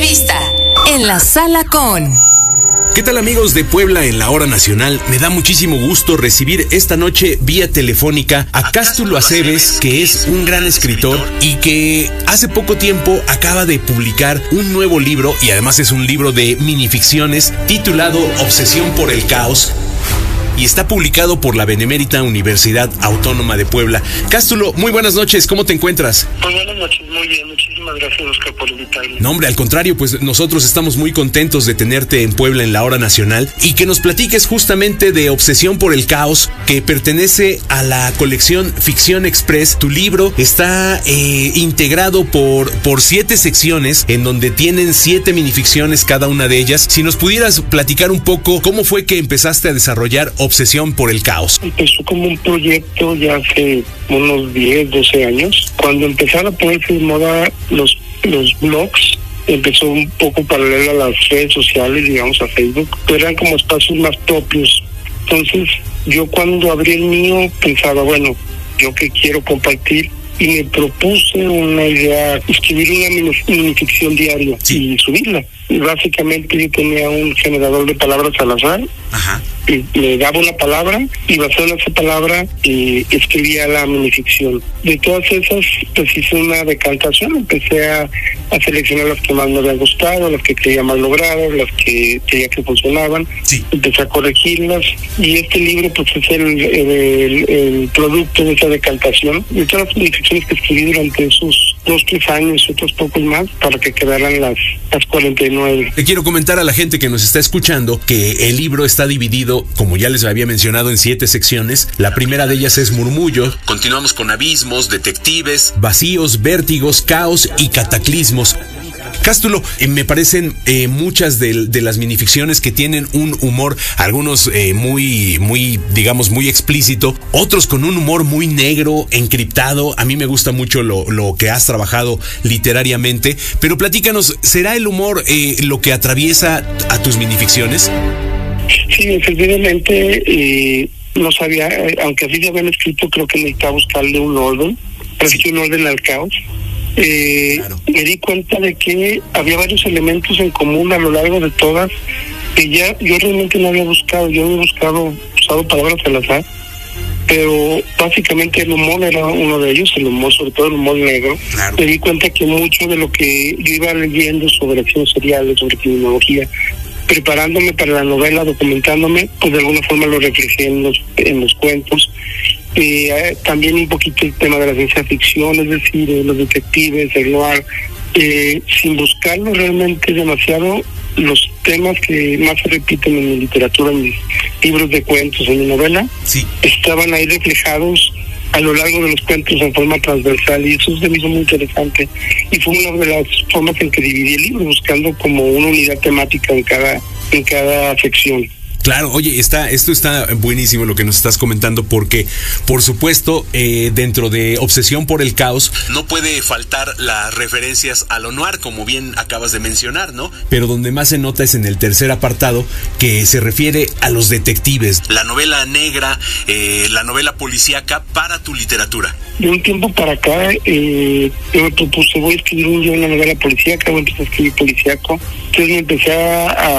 Entrevista en la Sala con... ¿Qué tal, amigos de Puebla en la Hora Nacional? Me da muchísimo gusto recibir esta noche vía telefónica a Cástulo Aceves, que es un gran escritor y que hace poco tiempo acaba de publicar un nuevo libro, y además es un libro de minificciones titulado Obsesión por el Caos, y está publicado por la Benemérita Universidad Autónoma de Puebla. Cástulo, muy buenas noches, ¿cómo te encuentras? Pues buenas noches, muy bien, muchísimas gracias, Oscar, por invitarme. No, hombre, al contrario, pues nosotros estamos muy contentos de tenerte en Puebla en la Hora Nacional y que nos platiques justamente de Obsesión por el Caos, que pertenece a la colección Ficción Express. Tu libro está integrado por 7 secciones, en donde tienen 7 minificciones cada una de ellas. Si nos pudieras platicar un poco cómo fue que empezaste a desarrollar Obsesión por el Caos. Empezó como un proyecto ya hace unos 10, 12 años. Cuando empezaron a ponerse de moda los blogs, empezó un poco paralelo a las redes sociales, digamos a Facebook, pero eran como espacios más propios. Entonces, yo cuando abrí el mío pensaba, bueno, yo que quiero compartir, y me propuse una idea, escribir una minificción diaria y subirla. Y básicamente yo tenía un generador de palabras al azar. Ajá. Y le daba una palabra y basado en esa palabra escribía la minificción. De todas esas, pues hice una decantación, empecé a seleccionar las que más me habían gustado, las que creía más logradas, las que creía que funcionaban. Sí. Empecé a corregirlas, y este libro pues es el producto de esa decantación, de todas las minificciones que escribí durante esos 2-3 años, otros pocos más, para que quedaran las 49. Le quiero comentar a la gente que nos está escuchando que el libro está dividido, como ya les había mencionado, en 7 secciones. La primera de ellas es Murmullo. Continuamos con Abismos, Detectives, Vacíos, Vértigos, Caos y Cataclismos. Cástulo, me parecen muchas de las minificciones que tienen un humor, algunos muy, digamos, muy explícito, otros con un humor muy negro, encriptado. A mí me gusta mucho lo que has trabajado literariamente, pero platícanos, ¿será el humor lo que atraviesa a tus minificciones? Sí, efectivamente, no sabía, aunque así se habían escrito, creo que necesitaba buscarle un orden, parece que un orden al caos. Claro. Me di cuenta de que había varios elementos en común a lo largo de todas, que ya yo realmente no había buscado. Yo había usado palabras al azar, pero básicamente el humor era uno de ellos, el humor, sobre todo el humor negro. Claro. Me di cuenta que mucho de lo que yo iba leyendo sobre acciones seriales, sobre criminología, preparándome para la novela, documentándome, pues de alguna forma lo reflejé en los cuentos. También un poquito el tema de la ciencia ficción, es decir, los detectives, el noir, sin buscarlo realmente demasiado. Los temas que más se repiten en mi literatura, en mis libros de cuentos, en mi novela, sí, estaban ahí reflejados a lo largo de los cuentos en forma transversal, y eso se me hizo muy interesante, y fue una de las formas en que dividí el libro, buscando como una unidad temática en cada sección. Claro, oye, esto está buenísimo lo que nos estás comentando, porque, por supuesto, dentro de Obsesión por el Caos no puede faltar las referencias a lo noir, como bien acabas de mencionar, ¿no? Pero donde más se nota es en el tercer apartado, que se refiere a los detectives, la novela negra, la novela policíaca para tu literatura. De un tiempo para acá, yo me propuse, voy a escribir una novela policíaca, voy a empezar a escribir policíaco, entonces me empecé a